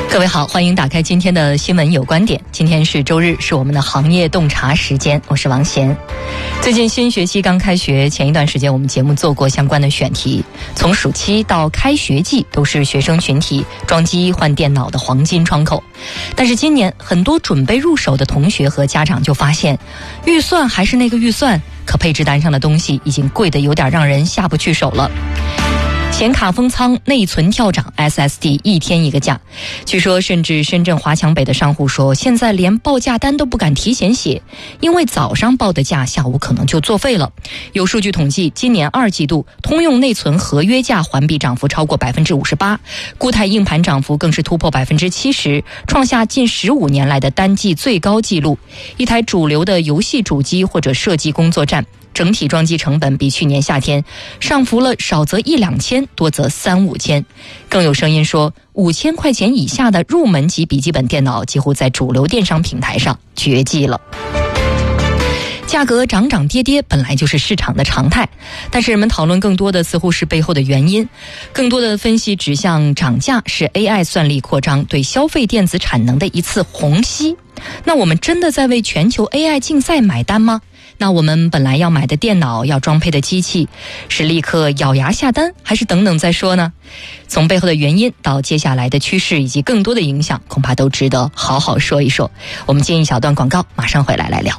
各位好，欢迎打开今天的新闻有观点。今天是周日，是我们的行业洞察时间，我是王贤。最近新学期刚开学，前一段时间我们节目做过相关的选题，从暑期到开学季都是学生群体装机换电脑的黄金窗口。但是今年很多准备入手的同学和家长就发现，预算还是那个预算，可配置单上的东西已经贵得有点让人下不去手了。显卡封仓，内存跳涨 ，SSD 一天一个价。据说，甚至深圳华强北的商户说，现在连报价单都不敢提前写，因为早上报的价，下午可能就作废了。有数据统计，今年2季度通用内存合约价环比涨幅超过 58%， 固态硬盘涨幅更是突破 70%， 创下近15年来的单季最高纪录。一台主流的游戏主机或者设计工作站，整体装机成本比去年夏天上浮了，少则1-2千，多则3-5千。更有声音说，5000块钱以下的入门级笔记本电脑几乎在主流电商平台上绝迹了。价格涨涨跌跌本来就是市场的常态，但是人们讨论更多的似乎是背后的原因，更多的分析指向涨价是 AI 算力扩张对消费电子产能的一次虹吸。那我们真的在为全球 AI 竞赛买单吗？那我们本来要买的电脑，要装配的机器，是立刻咬牙下单，还是等等再说呢？从背后的原因到接下来的趋势以及更多的影响，恐怕都值得好好说一说。我们进一小段广告，马上回来聊。